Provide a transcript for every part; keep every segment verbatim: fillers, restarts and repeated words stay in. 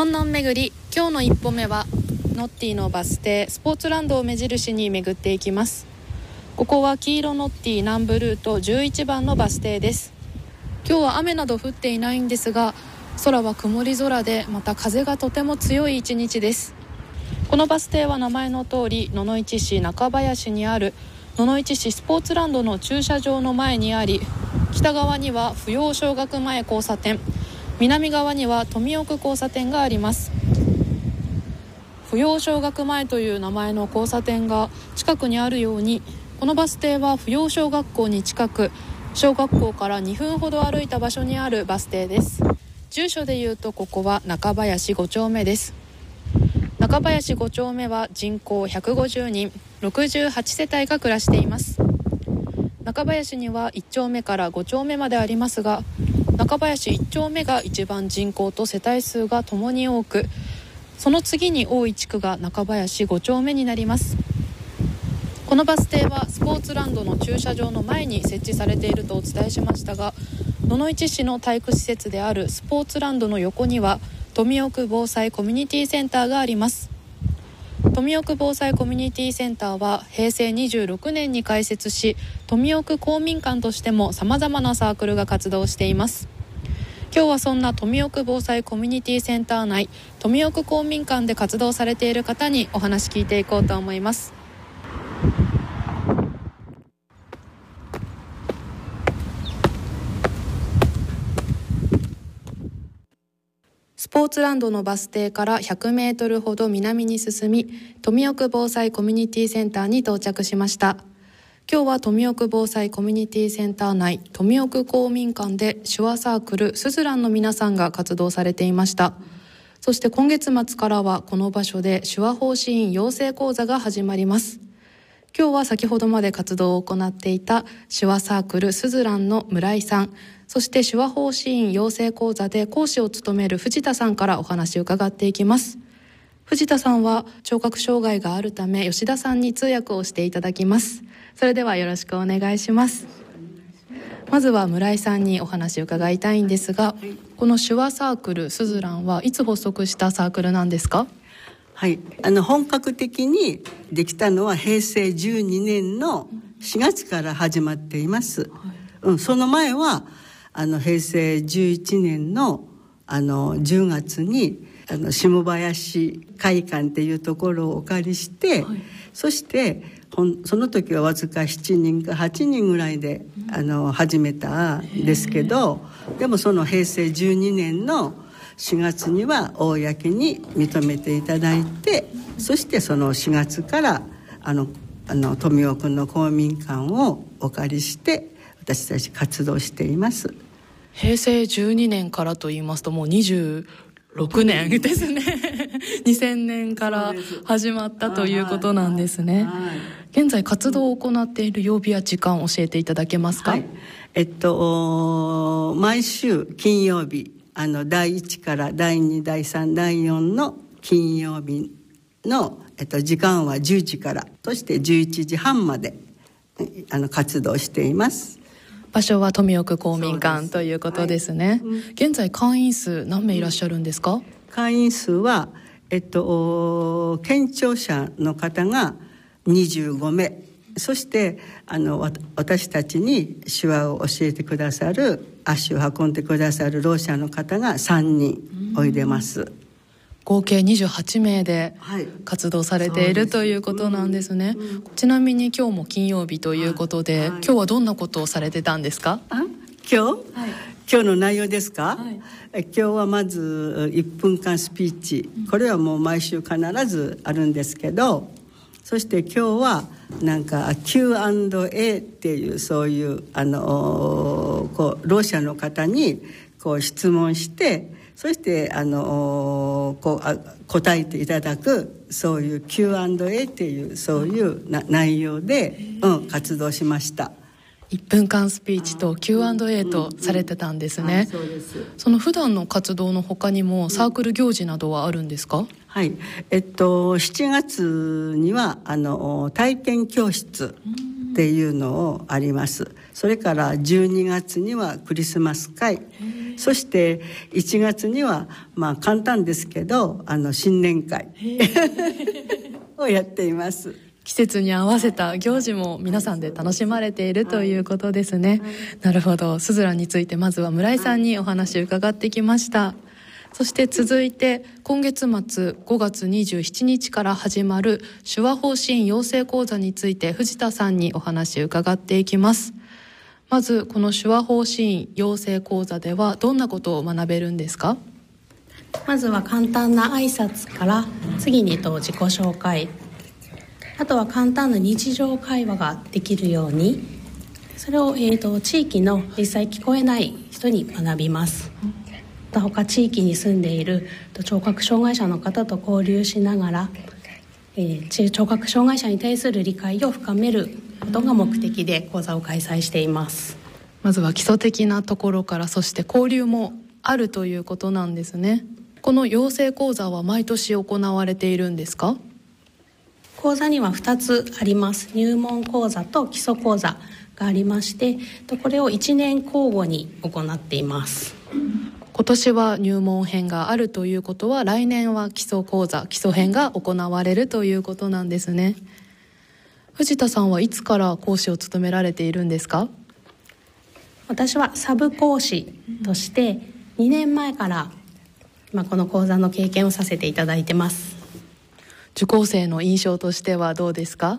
のんのん巡り、今日の一歩目はノッティのバス停スポーツランドを目印に巡っていきます。ここは黄色ノッティ南部ルートじゅういちばんのバス停です。今日は雨など降っていないんですが、空は曇り空で、また風がとても強い一日です。このバス停は名前の通り、野々市市中林にある野々市市スポーツランドの駐車場の前にあり、北側には扶養小学前交差点、南側には富奥交差点があります。扶養小学前という名前の交差点が近くにあるように、このバス停は扶養小学校に近く、小学校からにふんほど歩いた場所にあるバス停です。住所でいうと、ここは中林ご丁目です。中林ご丁目は人口ひゃくごじゅうにん、ろくじゅうはちせたいが暮らしています。中林にはいち丁目からご丁目までありますが、中林いち丁目が一番人口と世帯数がともに多く、その次に多い地区が中林ご丁目になります。このバス停はスポーツランドの駐車場の前に設置されているとお伝えしましたが、野々市市の体育施設であるスポーツランドの横には富奥防災コミュニティセンターがあります。富奥防災コミュニティセンターはへいせいにじゅうろくねんに開設し、富奥公民館としてもさまざまなサークルが活動しています。今日はそんな富奥防災コミュニティセンター内、富奥公民館で活動されている方にお話聞いていこうと思います。スポーツランドのバス停からひゃくメートルほど南に進み、富奥防災コミュニティセンターに到着しました。今日は富奥防災コミュニティセンター内、富奥公民館で手話サークルスズランの皆さんが活動されていました。そして今月末からはこの場所で手話奉仕員養成講座が始まります。今日は先ほどまで活動を行っていた手話サークルスズランの村井さん、そして手話奉仕員養成講座で講師を務める藤田さんからお話を伺っていきます。藤田さんは聴覚障害があるため、吉田さんに通訳をしていただきます。それではよろしくお願いします。まずは村井さんにお話を伺いたいんですが、この手話サークルスズランはいつ発足したサークルなんですか？ はい、あの本格的にできたのはへいせいじゅうにねんのしがつから始まっています、はいうん、その前はあのへいせいじゅういちねん の, あのじゅうがつにあの下林会館っていうところをお借りして、はい、そしてその時はわずかしちにんかはちにんぐらいで、うん、あの始めたんですけど、でもそのへいせいじゅうにねんのしがつには公に認めていただいて、そしてそのしがつからあのあの富奥の公民館をお借りして私たち活動しています。 へいせいじゅうにねんからと言いますともうにじゅうろくねんですねにせんねんから始まったということなんですね。はいはい、現在活動を行っている曜日や時間を教えていただけますか？はい、 えっと毎週金曜日、あのだいいちからだいに、だいさん、だいよんの金曜日の、えっと、時間はじゅうじから、そしてじゅういちじはんまであの活動しています。 場所は富奥公民館ということですね。はい、現在会員数何名いらっしゃるんですか？うん、 会員数は、えっと、健聴者の方がにじゅうごめい、そしてあの私たちに手話を教えてくださる、足を運んでくださるろう者の方がさんにんおいでます。 合計にじゅうはちめいで活動されている、はい、ということなんですね。うんうん、ちなみに今日も金曜日ということで、はい、今日はどんなことをされてたんですか？ あ今日、はい、今日の内容ですか？はい、え今日はまずいっぷんかんスピーチ、これはもう毎週必ずあるんですけど、そして今日はなんか キューアンドエー っていうそういうあのこうろう者の方にこう質問して、そしてあのこうあ答えていただく、そういう キューアンドエー っていうそういうな内容で、うん、活動しました。 いっぷんかんスピーチと キューアンドエー とされてたんですね。うんうん、そうです。その普段の活動の他にもサークル行事などはあるんですか？ はい、えっとしちがつにはあの体験教室っていうのをあります。それからじゅうにがつにはクリスマス会、 そしていちがつにはまあ簡単ですけどあの新年会をやっています。 季節に合わせた行事も皆さんで楽しまれているということですね。なるほど。すずらんについてまずは村井さんにお話を伺ってきました。そして続いて今月末ごがつにじゅうしちにちから始まる手話方針養成講座について藤田さんにお話を伺っていきます。まずこの手話方針養成講座ではどんなことを学べるんですか？ まずは簡単な挨拶から次にと自己紹介、あとは簡単な日常会話ができるように、それを、えーと地域の実際聞こえない人に学びます。他地域に住んでいる聴覚障害者の方と交流しながら、えー、聴覚障害者に対する理解を深めることが目的で講座を開催しています。 まずは基礎的なところから、そして交流もあるということなんですね。この養成講座は毎年行われているんですか？ 講座にはふたつあります。入門講座と基礎講座がありまして、これをいちねん交互に行っています。 今年は入門編があるということは、来年は基礎講座、基礎編が行われるということなんですね。藤田さんはいつから講師を務められているんですか？ 私はサブ講師としてにねんまえからまあ、この講座の経験をさせていただいてます。 受講生の印象としてはどうですか？ やっ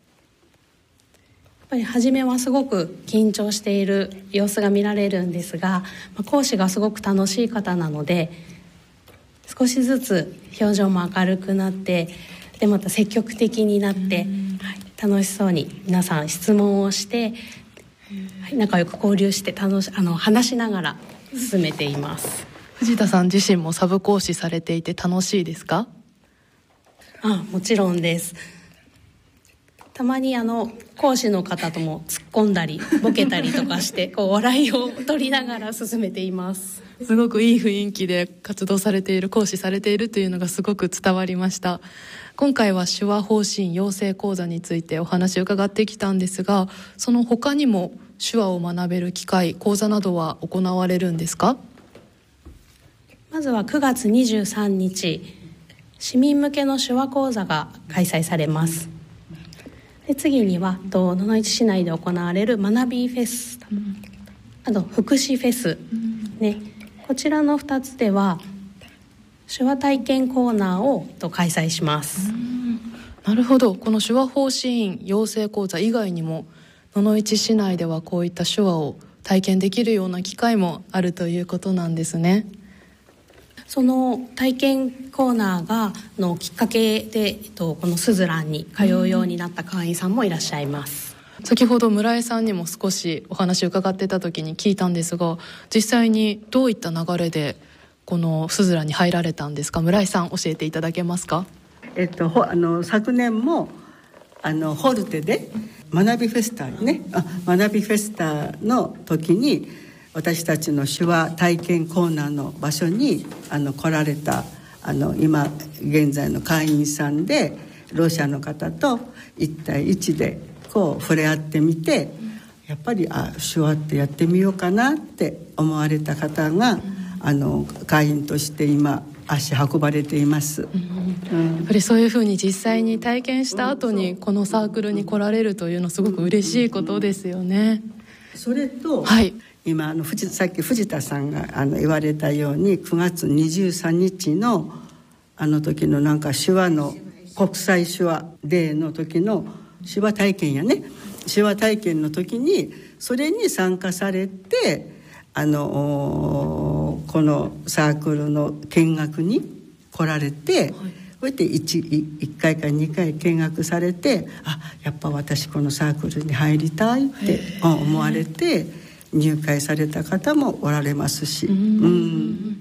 ぱり初めはすごく緊張している様子が見られるんですが、まあ、講師がすごく楽しい方なので、少しずつ表情も明るくなって、でまた積極的になって、はい、楽しそうに皆さん質問をして、はい、仲良く交流して楽しあの話しながら進めています。 藤田さん自身もサブ講師されていて楽しいですか？ あ、もちろんです。たまにあの講師の方とも突っ込んだりボケたりとかしてこう笑いを取りながら進めています。 すごくいい雰囲気で活動されている、講師されているというのがすごく伝わりました。今回は手話方針養成講座についてお話を伺ってきたんですが、その他にも手話を学べる機会、講座などは行われるんですか？ まずはくがつにじゅうさんにち、市民向けの手話講座が開催されます。で次には野々市市内で行われる学びフェス、あと福祉フェス、ね、こちらのふたつでは手話体験コーナーをと開催します。 なるほど。この手話方針養成講座以外にも野々市市内ではこういった手話を体験できるような機会もあるということなんですね。 その体験コーナーがのきっかけで、えっと、このすずらんに通うようになった会員さんもいらっしゃいます。 先ほど村井さんにも少しお話を伺ってた時に聞いたんですが、実際にどういった流れでこのすずらんに入られたんですか？村井さん教えていただけますか？ えっと、あの昨年もあのホルテで学びフェスタねあ学びフェスタの時に私たちの手話体験コーナーの場所にあの来られたあの今現在の会員さんでろう者の方といち対いちでこう触れ合ってみて、やっぱりあ手話ってやってみようかなって思われた方があの会員として今足運ばれています、うん、 やっぱりそういうふうに実際に体験した後にこのサークルに来られるというのはすごく嬉しいことですよね。 それと、 はい、 今あの藤さっき藤田さんがあの言われたようにくがつにじゅうさんにちのあの時のなんか手話の国際手話デーの時の手話体験やね手話体験の時にそれに参加されてあのこのサークルの見学に来られて、はい、こうやって 1, いっかいかにかい見学されて、あやっぱ私このサークルに入りたいって思われて入会された方もおられますし、うんうん、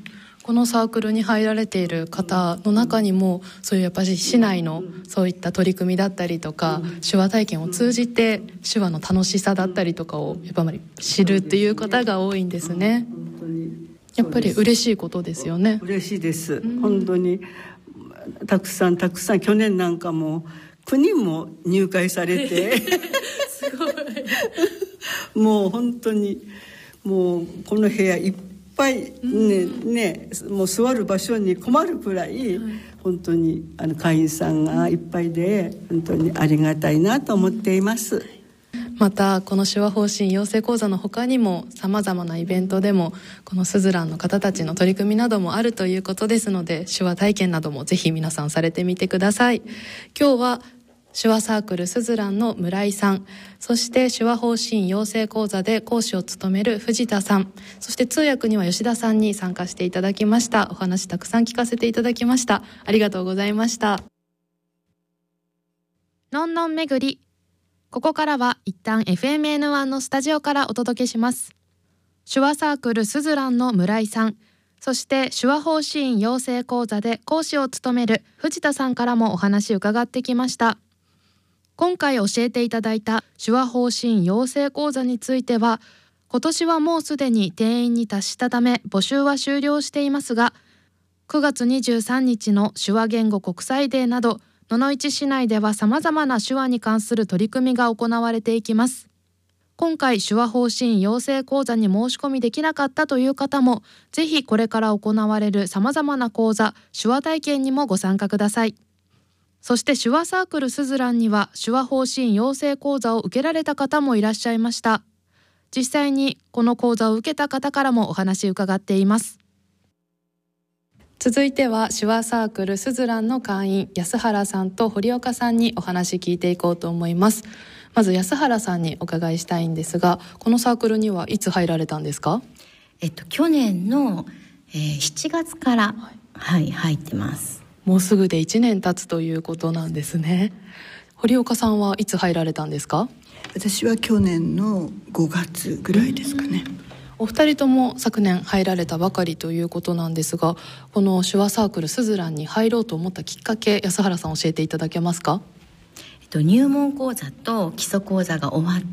このサークルに入られている方の中にもそういうやっぱり市内のそういった取り組みだったりとか、うん、手話体験を通じて手話の楽しさだったりとかをやっぱり知るっていう方が多いんですね。 本当にやっぱり嬉しいことですよね。 嬉しいです、うん、本当にたくさんたくさん去年なんかもくにんも入会されてすごいもう本当にもうこの部屋いっぱぱいね、ね、もう座る場所に困るくらい、はい、本当にあの会員さんがいっぱいで本当にありがたいなと思っています。 またこの手話方針養成講座の他にもさまざまなイベントでもこのスズランの方たちの取り組みなどもあるということですので、手話体験などもぜひ皆さんされてみてください。今日は手話サークルスズランの村井さん、そして手話方針養成講座で講師を務める藤田さん、そして通訳には吉田さんに参加していただきました。お話たくさん聞かせていただきました。ありがとうございました。のんのん巡り、ここからは一旦 エフエムエヌワン のスタジオからお届けします。手話サークルスズランの村井さん、そして手話方針養成講座で講師を務める藤田さんからもお話伺ってきました。今回教えていただいた手話方針養成講座については、今年はもうすでに定員に達したため募集は終了していますが、くがつにじゅうさんにちの手話言語国際デーなど野々市市内ではさまざまな手話に関する取り組みが行われていきます。今回手話方針養成講座に申し込みできなかったという方も、ぜひこれから行われるさまざまな講座、手話体験にもご参加ください。そして手話サークルスズランには手話方針養成講座を受けられた方もいらっしゃいました。実際にこの講座を受けた方からもお話伺っています。続いては手話サークルスズランの会員安原さんと堀岡さんにお話聞いていこうと思います。まず安原さんにお伺いしたいんですが、このサークルにはいつ入られたんですか？ えっと去年の、えー、しちがつから、はいはい、入ってます。 もうすぐでいちねん経つということなんですね。堀岡さんはいつ入られたんですか？ 私は去年のごがつぐらいですかね。 お二人とも昨年入られたばかりということなんですが、この手話サークルスズランに入ろうと思ったきっかけ、安原さん教えていただけますか？ えっと、入門講座と基礎講座が終わって、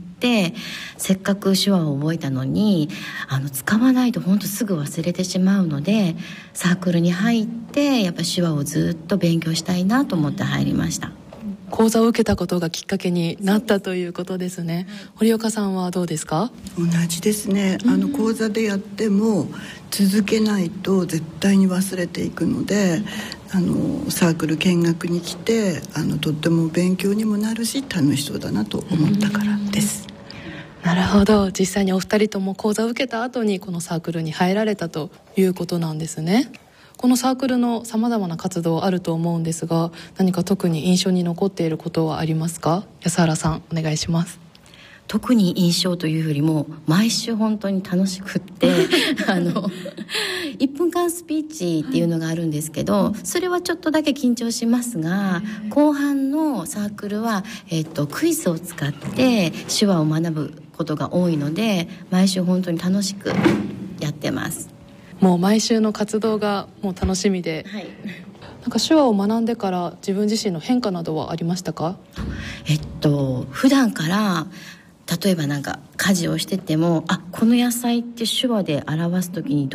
せっかく手話を覚えたのにあの使わないと本当すぐ忘れてしまうので、サークルに入ってやっぱ手話をずっと勉強したいなと思って入りました。 講座を受けたことがきっかけになったということですね。堀岡さんはどうですか？ 同じですね。あの講座でやっても続けないと絶対に忘れていくので、あのサークル見学に来てあのとっても勉強にもなるし楽しそうだなと思ったからです。 なるほど。実際にお二人とも講座を受けた後にこのサークルに入られたということなんですね。このサークルのさまざまな活動あると思うんですが、何か特に印象に残っていることはありますか？安原さんお願いします。 特に印象というよりも毎週本当に楽しくってあのいっぷんかんスピーチっていうのがあるんですけど、それはちょっとだけ緊張しますが、後半のサークルは、えっと、クイズを使って手話を学ぶことが多いので、毎週本当に楽しくやってます。 もう毎週の活動がもう楽しみで、はい、なんか手話を学んでから自分自身の変化などはありましたか？ えっと普段から例えばなんか家事をしてても、あ、この野菜って手話で表すときにど